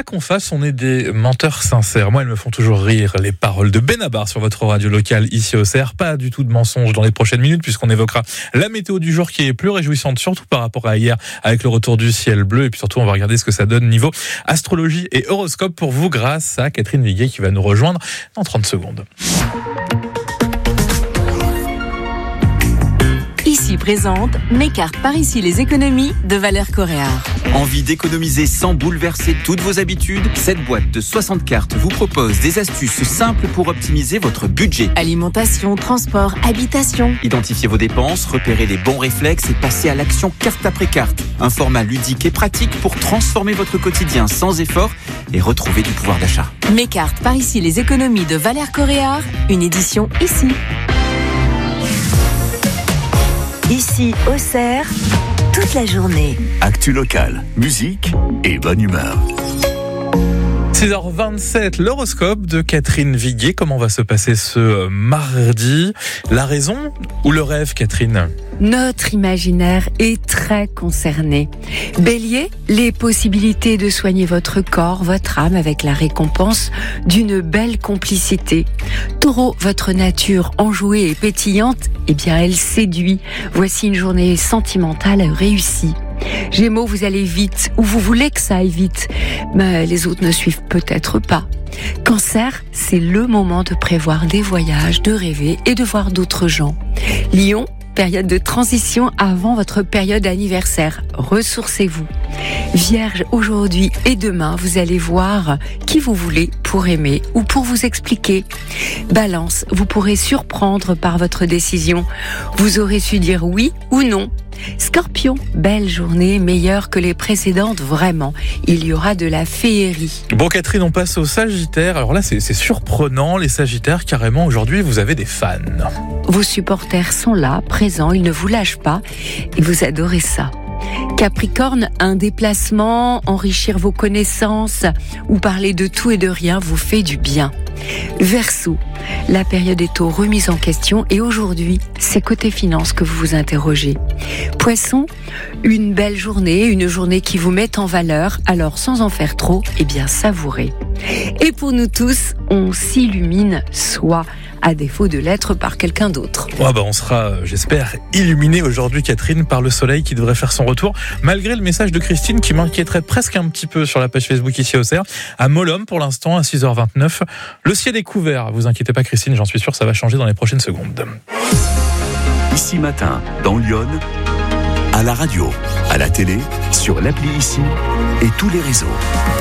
qu'on fasse, on est des menteurs sincères. Moi, elles me font toujours rire, les paroles de Benabar sur votre radio locale ici au CER. Pas du tout de mensonges dans les prochaines minutes, puisqu'on évoquera la météo du jour qui est plus réjouissante, surtout par rapport à hier, avec le retour du ciel bleu. Et puis surtout, on va regarder ce que ça donne niveau astrologie et horoscope pour vous, grâce à Catherine Viguier qui va nous rejoindre dans 30 secondes. Ici présente mes cartes par ici les économies de Valeurs Coréard. Envie d'économiser sans bouleverser toutes vos habitudes? Cette boîte de 60 cartes vous propose des astuces simples pour optimiser votre budget. Alimentation, transport, habitation. Identifiez vos dépenses, repérez les bons réflexes et passez à l'action carte après carte. Un format ludique et pratique pour transformer votre quotidien sans effort et retrouver du pouvoir d'achat. Mes cartes par ici les économies de Valeurs Coréard, une édition ici. Ici, au CER, toute la journée. Actu locale, musique et bonne humeur. 6h27, l'horoscope de Catherine Viguier. Comment va se passer ce mardi? La raison ou le rêve, Catherine? Notre imaginaire est très concerné. Bélier, les possibilités de soigner votre corps, votre âme avec la récompense d'une belle complicité. Taureau, votre nature enjouée et pétillante, elle séduit. Voici une journée sentimentale réussie. Gémeaux, vous allez vite, ou vous voulez que ça aille vite, mais les autres ne suivent peut-être pas. Cancer, c'est le moment de prévoir des voyages, de rêver et de voir d'autres gens. Lion, période de transition avant votre période anniversaire. Ressourcez-vous. Vierge, aujourd'hui et demain, vous allez voir qui vous voulez pour aimer ou pour vous expliquer. Balance, vous pourrez surprendre par votre décision. Vous aurez su dire oui ou non. Scorpion, belle journée, meilleure que les précédentes, vraiment. Il y aura de la féerie. Bon, Catherine, on passe aux Sagittaires. Alors là, c'est surprenant, les Sagittaires, carrément, aujourd'hui, vous avez des fans. Vos supporters sont là, présents, ils ne vous lâchent pas et vous adorez ça. Capricorne, un déplacement, enrichir vos connaissances ou parler de tout et de rien vous fait du bien. Verseau, la période est aux remises en question et aujourd'hui, c'est côté finance que vous vous interrogez. Poisson, une belle journée, une journée qui vous met en valeur, alors sans en faire trop, savourez. Et pour nous tous, on s'illumine soi, à défaut de l'être par quelqu'un d'autre. On sera, j'espère, illuminés aujourd'hui, Catherine, par le soleil qui devrait faire son retour, malgré le message de Christine qui m'inquiéterait presque un petit peu sur la page Facebook ici au CER. À Molhomme, pour l'instant, à 6h29. Le ciel est couvert. Vous inquiétez pas, Christine, j'en suis sûr, ça va changer dans les prochaines secondes. Ici matin, dans Lyon, à la radio, à la télé, sur l'appli Ici et tous les réseaux.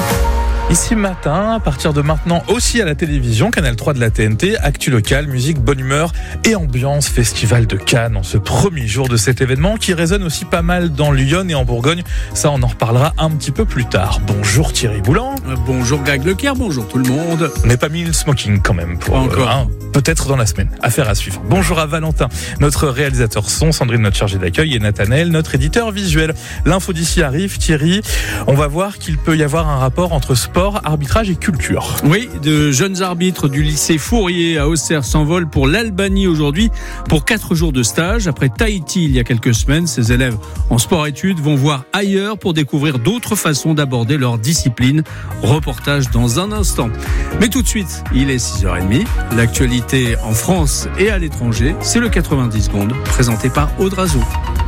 Ici matin, à partir de maintenant aussi à la télévision, Canal 3 de la TNT, actu locale, musique, bonne humeur et ambiance Festival de Cannes en ce premier jour de cet événement qui résonne aussi pas mal dans Lyon et en Bourgogne. Ça, on en reparlera un petit peu plus tard. Bonjour Thierry Boulan. Bonjour Greg Leclerc, bonjour tout le monde. On n'est pas mis le smoking quand même. Pour, peut-être dans la semaine. Affaire à suivre. Bonjour à Valentin, notre réalisateur son, Sandrine, notre chargée d'accueil et Nathanaël, notre éditeur visuel. L'info d'ici arrive, Thierry. On va voir qu'il peut y avoir un rapport entre sport, arbitrage et culture. Oui, de jeunes arbitres du lycée Fourier à Auxerre s'envolent pour l'Albanie aujourd'hui pour 4 jours de stage. Après Tahiti il y a quelques semaines, ces élèves en sport-études vont voir ailleurs pour découvrir d'autres façons d'aborder leur discipline. Reportage dans un instant. Mais tout de suite, il est 6h30. L'actualité en France et à l'étranger, c'est le 90 secondes présenté par Aude Razou.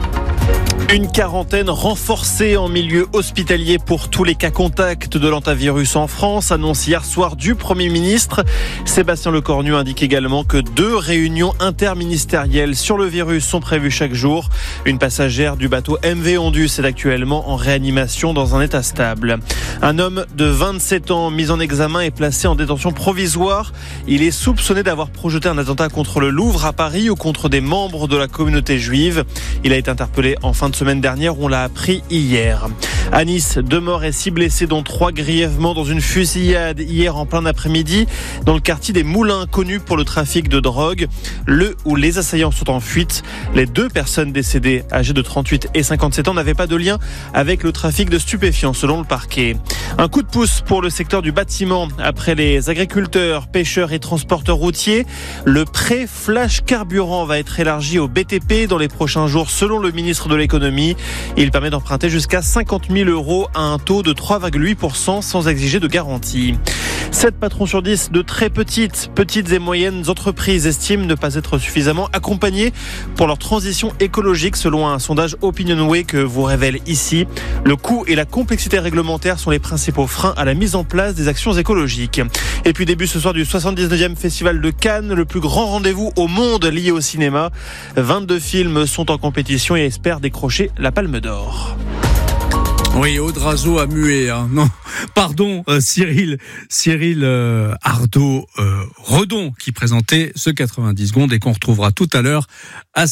Une quarantaine renforcée en milieu hospitalier pour tous les cas contacts de l'hantavirus en France, annonce hier soir du Premier ministre. Sébastien Lecornu indique également que 2 réunions interministérielles sur le virus sont prévues chaque jour. Une passagère du bateau MV Ondus est actuellement en réanimation dans un état stable. Un homme de 27 ans mis en examen est placé en détention provisoire. Il est soupçonné d'avoir projeté un attentat contre le Louvre à Paris ou contre des membres de la communauté juive. Il a été interpellé en fin de semaine dernière, on l'a appris hier. À Nice, 2 morts et 6 blessés, dont 3 grièvement dans une fusillade hier en plein après-midi dans le quartier des Moulins, connu pour le trafic de drogue. Le ou les assaillants sont en fuite. Les 2 personnes décédées, âgées de 38 et 57 ans, n'avaient pas de lien avec le trafic de stupéfiants, selon le parquet. Un coup de pouce pour le secteur du bâtiment. Après les agriculteurs, pêcheurs et transporteurs routiers, le prêt flash carburant va être élargi au BTP dans les prochains jours, selon le ministre de l'économie. l'économie. Il permet d'emprunter jusqu'à 50 000 € à un taux de 3,8% sans exiger de garantie. 7 patrons sur 10 de très petites et moyennes entreprises estiment ne pas être suffisamment accompagnés pour leur transition écologique selon un sondage Opinionway que vous révèle ici. Le coût et la complexité réglementaire sont les principaux freins à la mise en place des actions écologiques. Et puis début ce soir du 79e Festival de Cannes, le plus grand rendez-vous au monde lié au cinéma. 22 films sont en compétition et espèrent décrocher la Palme d'Or. Oui, Audrazo a mué. Non, pardon, Cyril Ardo Redon qui présentait ce 90 secondes et qu'on retrouvera tout à l'heure à